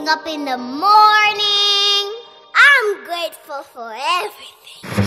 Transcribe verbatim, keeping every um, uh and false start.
up in the morning. I'm grateful for everything.